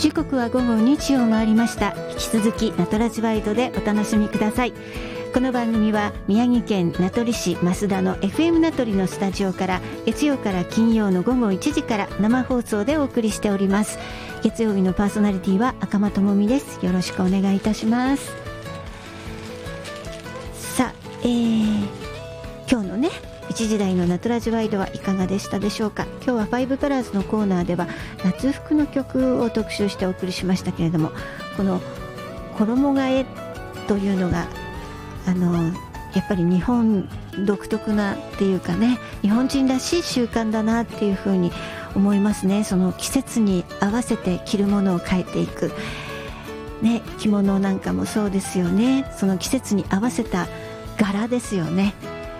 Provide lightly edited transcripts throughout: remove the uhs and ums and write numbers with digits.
時刻は午後2時を回りました。引き続きナトラジワイドでお楽しみください。この番組は宮城県名取市増田の FM 名取のスタジオから月曜から金曜の午後1時から生放送でお送りしております。月曜日のパーソナリティは赤間智美です。よろしくお願いいたします。さあ、今日のね1時台のナトラジワイドはいかがでしたでしょうか。今日は5カラーズのコーナーでは夏服の曲を特集してお送りしましたけれども、この衣替えというのがやっぱり日本独特なっていうかね、日本人らしい習慣だなっていうふうに思いますね。その季節に合わせて着るものを変えていく、ね、着物なんかもそうですよね。その季節に合わせた柄ですよね。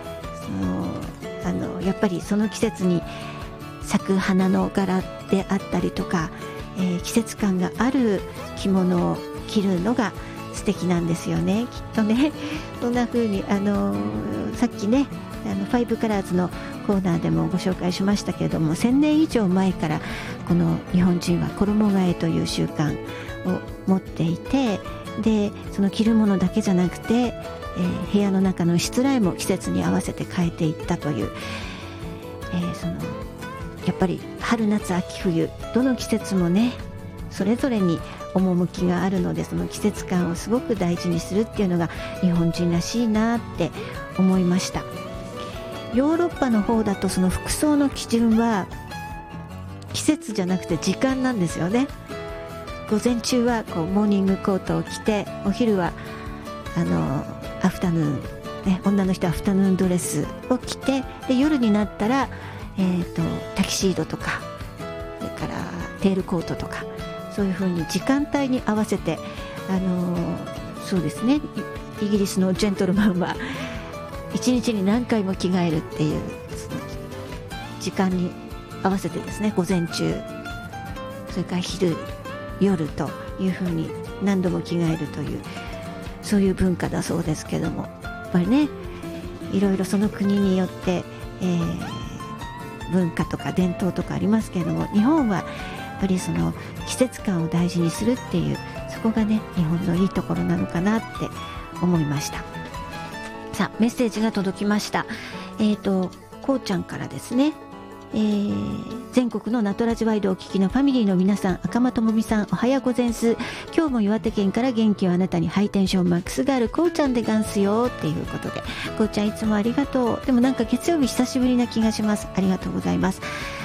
やっぱりその季節に咲く花の柄であったりとか、季節感がある着物を着るのが素敵なんですよね、きっとね。そんな風にさっきね5カラーズのコーナーでもご紹介しましたけれども、1000年以上前からこの日本人は衣替えという習慣を持っていて、でその着るものだけじゃなくて、部屋の中のしつらいも季節に合わせて変えていったという、やっぱり春夏秋冬どの季節もねそれぞれに趣があるので、その季節感をすごく大事にするっていうのが日本人らしいなって思いました。ヨーロッパの方だとその服装の基準は季節じゃなくて時間なんですよね。午前中はこうモーニングコートを着て、お昼はアフタヌーン、ね、女の人はアフタヌーンドレスを着て、で夜になったら、タキシードとかそれからテールコートとか、そういう風に時間帯に合わせて、そうですね、イギリスのジェントルマンは一日に何回も着替えるっていう、その時間に合わせてですね、午前中それから昼夜という風に何度も着替えるという、そういう文化だそうですけども、やっぱりねいろいろその国によって、文化とか伝統とかありますけれども、日本はやっぱりその季節感を大事にするっていう、そこがね日本のいいところなのかなって思いました。さあメッセージが届きました。こうちゃんからですね、全国のナトラジワイドをお聞きのファミリーの皆さん、赤間智美さん、おはようござんす。今日も岩手県から元気をあなたに、ハイテンションマックスガールこうちゃんでガンスよっていうことで、こうちゃんいつもありがとう。でもなんか月曜日久しぶりな気がします。ありがとうございます。